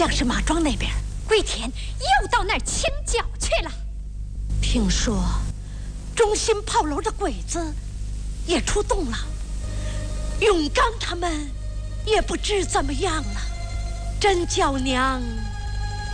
像是马庄那边。 桂田又到那儿清剿去了。 听说中心炮楼的鬼子也出动了，永刚他们也不知怎么样了。真叫娘